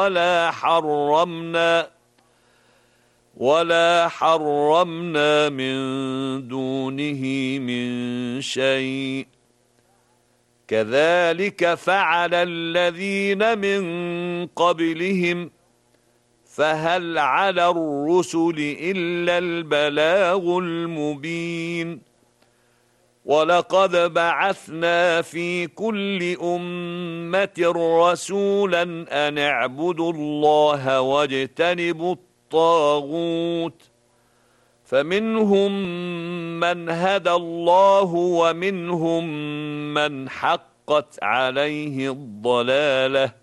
ولا حرمنا من دونه من شيء كذلك فعل الذين من قبلهم فهل على الرسل إلا البلاغ المبين ولقد بعثنا في كل أمة رسولا أن اعبدوا الله واجتنبوا الطاغوت فمنهم من هدى الله ومنهم من حقت عليه الضلالة